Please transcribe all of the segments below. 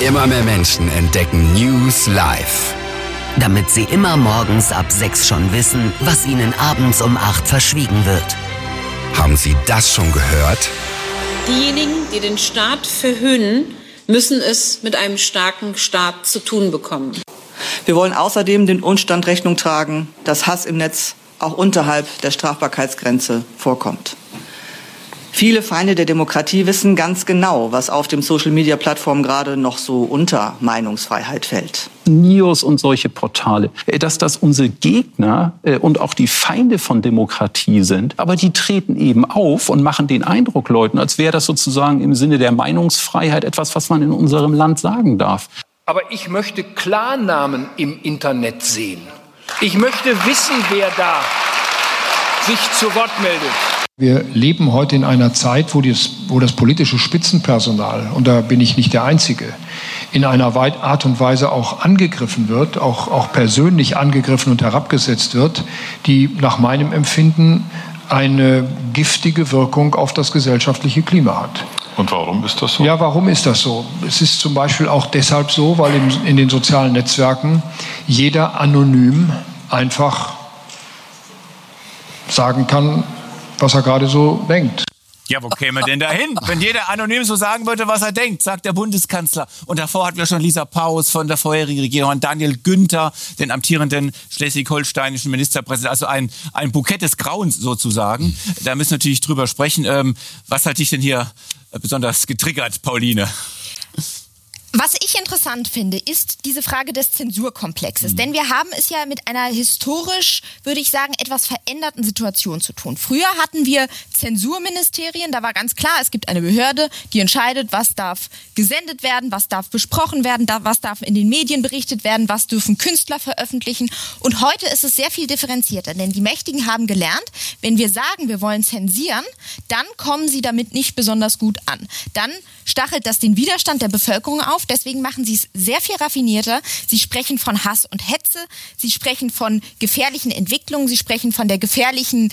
Immer mehr Menschen entdecken News live. Damit sie immer morgens ab 6 schon wissen, was ihnen abends um 8 verschwiegen wird. Haben Sie das schon gehört? Diejenigen, die den Staat verhöhnen, müssen es mit einem starken Staat zu tun bekommen. Wir wollen außerdem den Umstand Rechnung tragen, dass Hass im Netz auch unterhalb der Strafbarkeitsgrenze vorkommt. Viele Feinde der Demokratie wissen ganz genau, was auf den Social-Media-Plattformen gerade noch so unter Meinungsfreiheit fällt. News und solche Portale, dass das unsere Gegner und auch die Feinde von Demokratie sind. Aber die treten eben auf und machen den Eindruck Leuten, als wäre das sozusagen im Sinne der Meinungsfreiheit etwas, was man in unserem Land sagen darf. Aber ich möchte Klarnamen im Internet sehen. Ich möchte wissen, wer da sich zu Wort meldet. Wir leben heute in einer Zeit, wo das politische Spitzenpersonal, und da bin ich nicht der Einzige, in einer Art und Weise auch angegriffen wird, auch persönlich angegriffen und herabgesetzt wird, die nach meinem Empfinden eine giftige Wirkung auf das gesellschaftliche Klima hat. Und warum ist das so? Ja, warum ist das so? Es ist zum Beispiel auch deshalb so, weil in den sozialen Netzwerken jeder anonym einfach sagen kann, was er gerade so denkt. Ja, wo käme denn da hin, wenn jeder anonym so sagen würde, was er denkt, sagt der Bundeskanzler. Und davor hatten wir schon Lisa Paus von der vorherigen Regierung, und Daniel Günther, den amtierenden schleswig-holsteinischen Ministerpräsidenten. Also ein Bukett des Grauens sozusagen. Da müssen wir natürlich drüber sprechen. Was hat dich denn hier besonders getriggert, Pauline? Was ich interessant finde, ist diese Frage des Zensurkomplexes. Denn wir haben es ja mit einer historisch, würde ich sagen, etwas veränderten Situation zu tun. Früher hatten wir Zensurministerien, da war ganz klar, es gibt eine Behörde, die entscheidet, was darf gesendet werden, was darf besprochen werden, was darf in den Medien berichtet werden, was dürfen Künstler veröffentlichen. Und heute ist es sehr viel differenzierter, denn die Mächtigen haben gelernt, wenn wir sagen, wir wollen zensieren, dann kommen sie damit nicht besonders gut an. Dann stachelt das den Widerstand der Bevölkerung auf. Deswegen machen sie es sehr viel raffinierter. Sie sprechen von Hass und Hetze. Sie sprechen von gefährlichen Entwicklungen. Sie sprechen von der gefährlichen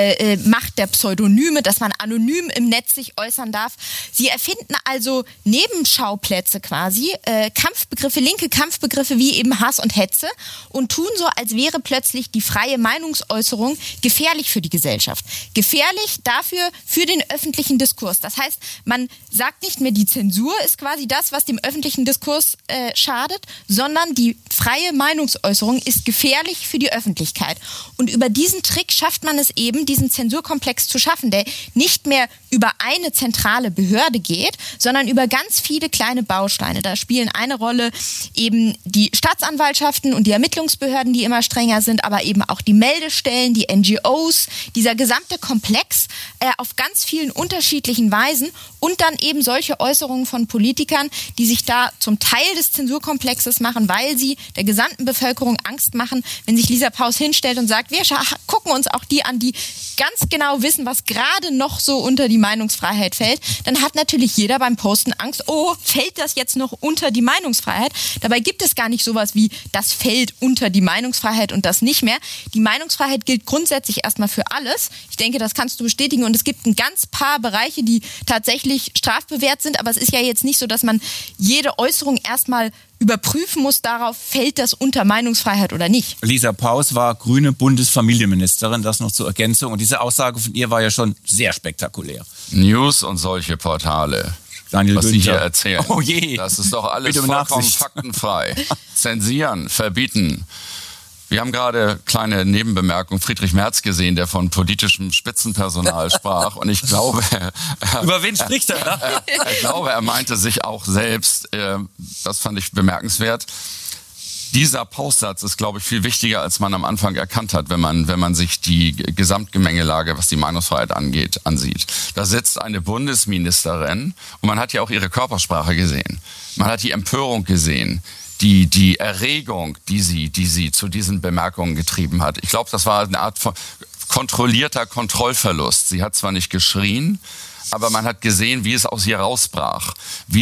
Macht der Pseudonyme, dass man anonym im Netz sich äußern darf. Sie erfinden also Nebenschauplätze quasi, Kampfbegriffe, linke Kampfbegriffe wie eben Hass und Hetze, und tun so, als wäre plötzlich die freie Meinungsäußerung gefährlich für die Gesellschaft. Gefährlich dafür für den öffentlichen Diskurs. Das heißt, man sagt nicht mehr, die Zensur ist quasi das, was dem öffentlichen Diskurs schadet, sondern die freie Meinungsäußerung ist gefährlich für die Öffentlichkeit. Und über diesen Trick schafft man es eben, diesen Zensurkomplex zu schaffen, der nicht mehr über eine zentrale Behörde geht, sondern über ganz viele kleine Bausteine. Da spielen eine Rolle eben die Staatsanwaltschaften und die Ermittlungsbehörden, die immer strenger sind, aber eben auch die Meldestellen, die NGOs, dieser gesamte Komplex auf ganz vielen unterschiedlichen Weisen, und dann eben solche Äußerungen von Politikern, die sich da zum Teil des Zensurkomplexes machen, weil sie der gesamten Bevölkerung Angst machen. Wenn sich Lisa Paus hinstellt und sagt, wir gucken uns auch die an, die ganz genau wissen, was gerade noch so unter die Meinungsfreiheit fällt, dann hat natürlich jeder beim Posten Angst, oh, fällt das jetzt noch unter die Meinungsfreiheit? Dabei gibt es gar nicht sowas wie, das fällt unter die Meinungsfreiheit und das nicht mehr. Die Meinungsfreiheit gilt grundsätzlich erstmal für alles. Ich denke, das kannst du bestätigen, und es gibt ein ganz paar Bereiche, die tatsächlich strafbewehrt sind, aber es ist ja jetzt nicht so, dass man jede Äußerung erstmal überprüfen muss darauf, fällt das unter Meinungsfreiheit oder nicht. Lisa Paus war grüne Bundesfamilienministerin, das noch zur Ergänzung. Und diese Aussage von ihr war ja schon sehr spektakulär. News und solche Portale, Daniel was Günther Sie hier erzählen, oh je. Das ist doch alles vollkommen faktenfrei. Zensieren, verbieten. Wir haben gerade kleine Nebenbemerkung Friedrich Merz gesehen, der von politischem Spitzenpersonal sprach. Und ich glaube... Über wen spricht er? Ne? Ich glaube, er meinte sich auch selbst. Das fand ich bemerkenswert. Dieser Paussatz ist, glaube ich, viel wichtiger, als man am Anfang erkannt hat, wenn man sich die Gesamtgemengelage, was die Meinungsfreiheit angeht, ansieht. Da sitzt eine Bundesministerin und man hat ja auch ihre Körpersprache gesehen. Man hat die Empörung gesehen. Die Erregung, die sie zu diesen Bemerkungen getrieben hat. Ich glaube, das war eine Art von kontrollierter Kontrollverlust. Sie hat zwar nicht geschrien, aber man hat gesehen, wie es aus ihr rausbrach. Wie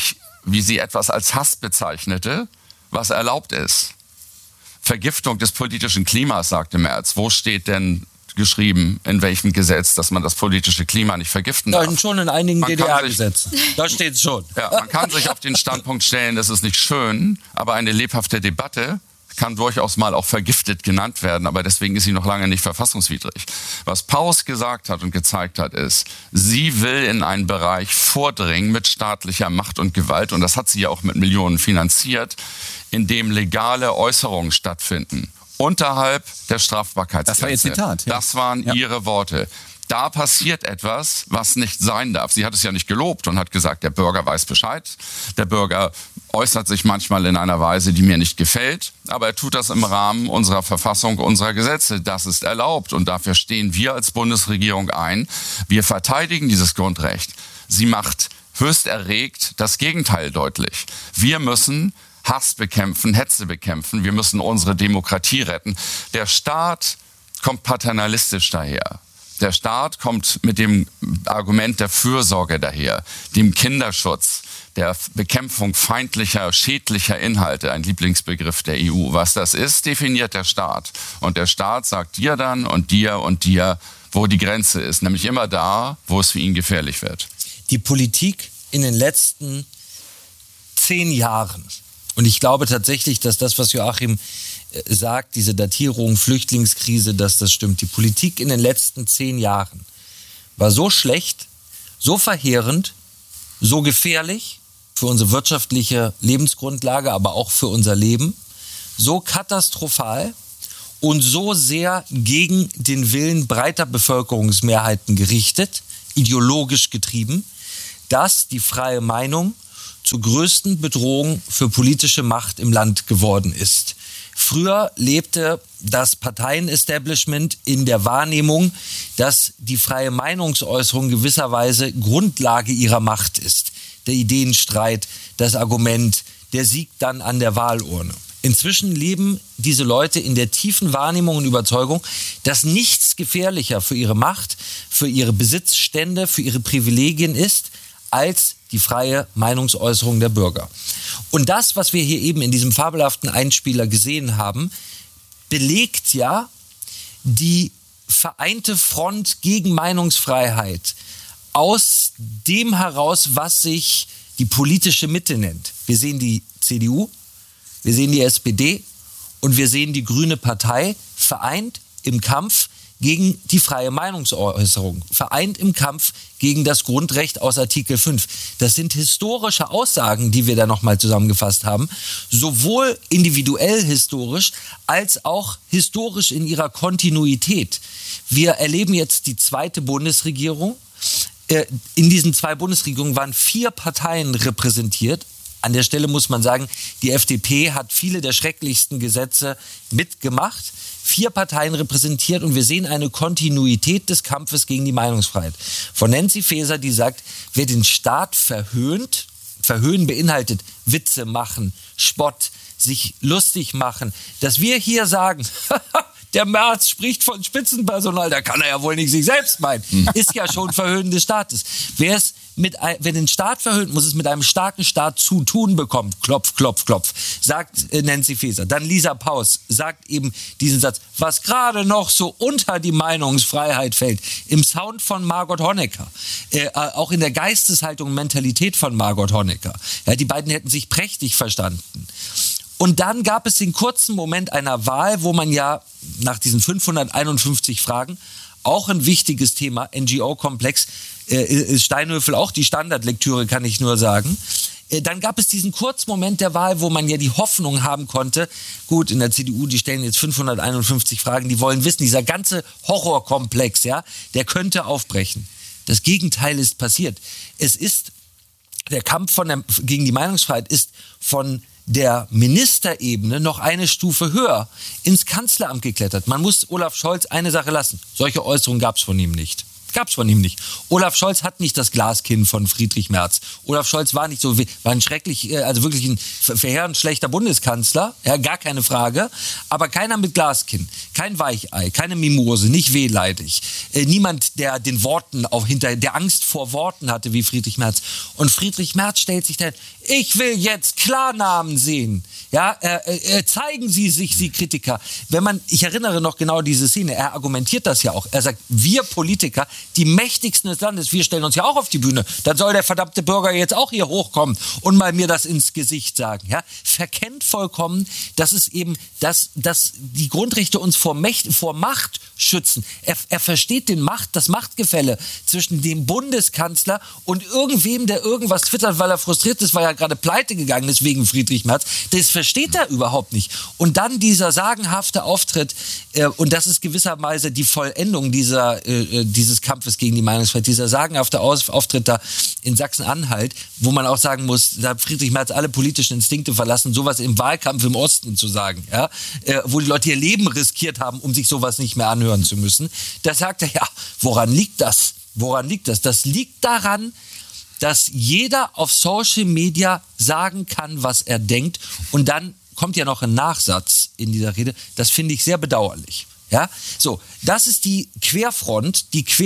sie etwas als Hass bezeichnete, was erlaubt ist. Vergiftung des politischen Klimas, sagte Merz. Wo steht denn geschrieben, in welchem Gesetz, dass man das politische Klima nicht vergiften darf. Schon in einigen DDR-Gesetzen. Da steht es schon. Ja, man kann sich auf den Standpunkt stellen, das ist nicht schön, aber eine lebhafte Debatte kann durchaus mal auch vergiftet genannt werden, aber deswegen ist sie noch lange nicht verfassungswidrig. Was Paus gesagt hat und gezeigt hat, ist, sie will in einen Bereich vordringen mit staatlicher Macht und Gewalt, und das hat sie ja auch mit Millionen finanziert, in dem legale Äußerungen stattfinden, unterhalb der Strafbarkeitsgrenze. Das war ihr Zitat. Ja. Das waren ihre Worte. Da passiert etwas, was nicht sein darf. Sie hat es ja nicht gelobt und hat gesagt, der Bürger weiß Bescheid. Der Bürger äußert sich manchmal in einer Weise, die mir nicht gefällt. Aber er tut das im Rahmen unserer Verfassung, unserer Gesetze. Das ist erlaubt. Und dafür stehen wir als Bundesregierung ein. Wir verteidigen dieses Grundrecht. Sie macht höchst erregt das Gegenteil deutlich. Wir müssen Hass bekämpfen, Hetze bekämpfen. Wir müssen unsere Demokratie retten. Der Staat kommt paternalistisch daher. Der Staat kommt mit dem Argument der Fürsorge daher, dem Kinderschutz, der Bekämpfung feindlicher, schädlicher Inhalte, ein Lieblingsbegriff der EU. Was das ist, definiert der Staat. Und der Staat sagt dir dann und dir, wo die Grenze ist. Nämlich immer da, wo es für ihn gefährlich wird. Die Politik in den letzten 10 Jahren, und ich glaube tatsächlich, dass das, was Joachim sagt, diese Datierung, Flüchtlingskrise, dass das stimmt. Die Politik in den letzten 10 Jahren war so schlecht, so verheerend, so gefährlich für unsere wirtschaftliche Lebensgrundlage, aber auch für unser Leben, so katastrophal und so sehr gegen den Willen breiter Bevölkerungsmehrheiten gerichtet, ideologisch getrieben, dass die freie Meinung zur größten Bedrohung für politische Macht im Land geworden ist. Früher lebte das Parteienestablishment in der Wahrnehmung, dass die freie Meinungsäußerung gewisserweise Grundlage ihrer Macht ist. Der Ideenstreit, das Argument, der Sieg dann an der Wahlurne. Inzwischen leben diese Leute in der tiefen Wahrnehmung und Überzeugung, dass nichts gefährlicher für ihre Macht, für ihre Besitzstände, für ihre Privilegien ist, als die freie Meinungsäußerung der Bürger. Und das, was wir hier eben in diesem fabelhaften Einspieler gesehen haben, belegt ja die vereinte Front gegen Meinungsfreiheit aus dem heraus, was sich die politische Mitte nennt. Wir sehen die CDU, wir sehen die SPD und wir sehen die Grüne Partei vereint im Kampf gegen die freie Meinungsäußerung, vereint im Kampf gegen das Grundrecht aus Artikel 5. Das sind historische Aussagen, die wir da nochmal zusammengefasst haben, sowohl individuell historisch als auch historisch in ihrer Kontinuität. Wir erleben jetzt die zweite Bundesregierung. In diesen 2 Bundesregierungen waren 4 Parteien repräsentiert. An der Stelle muss man sagen, die FDP hat viele der schrecklichsten Gesetze mitgemacht. 4 Parteien repräsentiert und wir sehen eine Kontinuität des Kampfes gegen die Meinungsfreiheit. Von Nancy Faeser, die sagt, wer den Staat verhöhnt, verhöhnen beinhaltet Witze machen, Spott, sich lustig machen, dass wir hier sagen, der Merz spricht von Spitzenpersonal, da kann er ja wohl nicht sich selbst meinen, ist ja schon Verhöhnen des Staates. Wer den Staat verhöhnt, muss es mit einem starken Staat zu tun bekommen. Klopf, klopf, klopf, sagt Nancy Faeser. Dann Lisa Paus sagt eben diesen Satz, was gerade noch so unter die Meinungsfreiheit fällt, im Sound von Margot Honecker, auch in der Geisteshaltung und Mentalität von Margot Honecker. Ja, die beiden hätten sich prächtig verstanden. Und dann gab es den kurzen Moment einer Wahl, wo man ja nach diesen 551 Fragen, auch ein wichtiges Thema, NGO-Komplex, ist Steinhöfel auch die Standardlektüre, kann ich nur sagen. Dann gab es diesen kurzen Moment der Wahl, wo man ja die Hoffnung haben konnte, gut, in der CDU, die stellen jetzt 551 Fragen, die wollen wissen, dieser ganze Horrorkomplex, ja, der könnte aufbrechen. Das Gegenteil ist passiert. Der Kampf gegen die Meinungsfreiheit ist von der Ministerebene noch eine Stufe höher ins Kanzleramt geklettert. Man muss Olaf Scholz eine Sache lassen. Solche Äußerungen gab es von ihm nicht. Gab's von ihm nicht. Olaf Scholz hat nicht das Glaskinn von Friedrich Merz. Olaf Scholz war nicht so, war ein schrecklich, also wirklich ein verheerend schlechter Bundeskanzler, ja, gar keine Frage, aber keiner mit Glaskinn, kein Weichei, keine Mimose, nicht wehleidig, niemand, der den Worten der Angst vor Worten hatte wie Friedrich Merz. Und Friedrich Merz stellt sich dann, ich will jetzt Klarnamen sehen. Ja, zeigen Sie sich, Sie Kritiker. Ich erinnere noch genau diese Szene, er argumentiert das ja auch. Er sagt, wir Politiker, die mächtigsten des Landes, wir stellen uns ja auch auf die Bühne. Dann soll der verdammte Bürger jetzt auch hier hochkommen und mal mir das ins Gesicht sagen. Ja? Verkennt vollkommen, dass es eben, dass die Grundrechte uns vor Macht schützen. Er versteht das Machtgefälle zwischen dem Bundeskanzler und irgendwem, der irgendwas twittert, weil er frustriert ist, weil er gerade pleite gegangen ist wegen Friedrich Merz. Das versteht er überhaupt nicht. Und dann dieser sagenhafte Auftritt, und das ist gewisserweise die Vollendung dieses Kampfes gegen die Meinungsfreiheit, dieser sagenhafte Auftritt da in Sachsen-Anhalt, wo man auch sagen muss, da hat Friedrich Merz alle politischen Instinkte verlassen, sowas im Wahlkampf im Osten zu sagen, ja, wo die Leute ihr Leben riskiert haben, um sich sowas nicht mehr anhören zu müssen. Da sagt er, ja, woran liegt das? Woran liegt das? Das liegt daran, dass jeder auf Social Media sagen kann, was er denkt, und dann kommt ja noch ein Nachsatz in dieser Rede, das finde ich sehr bedauerlich. Ja, so, das ist die Querfront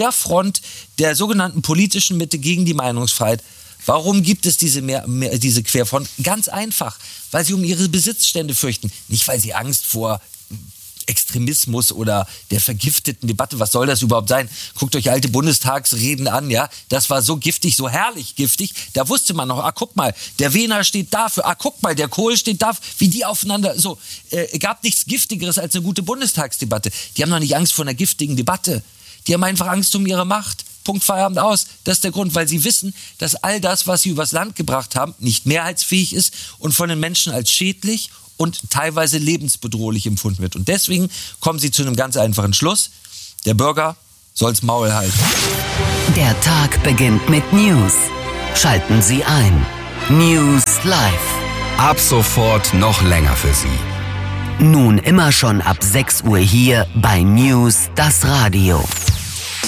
der sogenannten politischen Mitte gegen die Meinungsfreiheit. Warum gibt es diese Querfront? Ganz einfach, weil sie um ihre Besitzstände fürchten. Nicht, weil sie Angst vor Extremismus oder der vergifteten Debatte, was soll das überhaupt sein? Guckt euch alte Bundestagsreden an, ja, das war so giftig, so herrlich giftig, da wusste man noch, guck mal, der Wehner steht dafür, guck mal, der Kohl steht dafür, wie die aufeinander, so, gab nichts Giftigeres als eine gute Bundestagsdebatte. Die haben noch nicht Angst vor einer giftigen Debatte, die haben einfach Angst um ihre Macht. Punkt, Feierabend, aus. Das ist der Grund, weil sie wissen, dass all das, was sie übers Land gebracht haben, nicht mehrheitsfähig ist und von den Menschen als schädlich und teilweise lebensbedrohlich empfunden wird. Und deswegen kommen sie zu einem ganz einfachen Schluss. Der Bürger soll's Maul halten. Der Tag beginnt mit News. Schalten Sie ein. News Live. Ab sofort noch länger für Sie. Nun immer schon ab 6 Uhr hier bei News, das Radio.